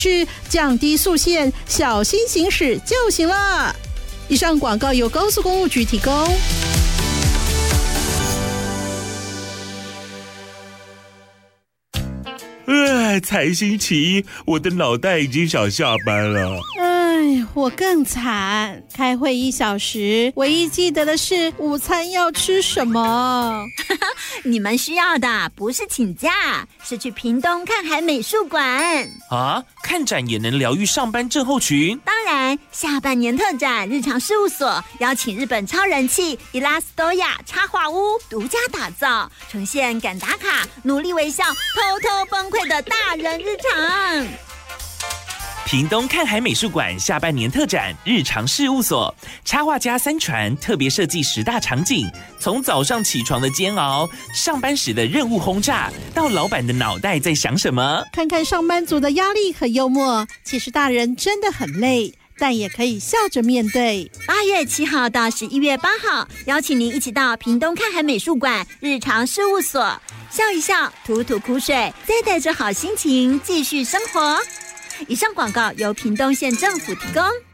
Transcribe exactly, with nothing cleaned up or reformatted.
是降低速限，小心行驶就行了。以上广告由高速公路局提供。 哎，才星期一，我的脑袋已经想下班了。 哎，我更惨，开会一小时，唯一记得的是午餐要吃什么。 你们需要的不是请假，是去屏东看海美术馆啊！看展也能疗愈上班症候群。 当然，下半年特展日常事务所邀请日本超人气伊拉斯多亚插画屋独家打造，呈现赶打卡、努力微笑、偷偷崩溃的大人日常。 屏东看海美术馆下半年特展日常事务所，插画家三传特别设计十大场景，从早上起床的煎熬，上班时的任务轰炸，到老板的脑袋在想什么， 看看上班族的压力和幽默。其实大人真的很累，但也可以笑着面对。 八月七号到十一月八号，邀请您一起到屏东看海美术馆日常事务所，笑一笑，吐吐苦水，再带着好心情继续生活。以上广告由屏东县政府提供。